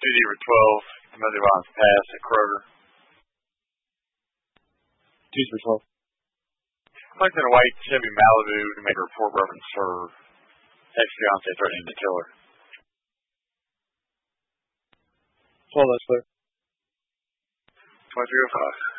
Duty for 12, domestic violence pass at Kroger. Duty for 12. Collected in a white Chevy Malibu to make a report reference for ex-fiance threatening to kill her. 12, that's clear. 2305.